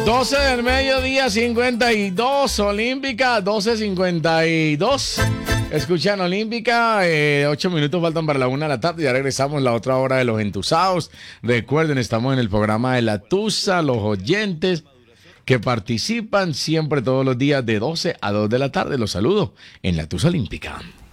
12 del mediodía, 52, Olímpica, 12:52. Escuchan Olímpica, 8 minutos faltan para la 1 de la tarde. Ya regresamos la otra hora de los entusados. Recuerden, estamos en el programa de La Tusa, los oyentes que participan siempre todos los días de 12 a 2 de la tarde. Los saludo en La Tusa Olímpica.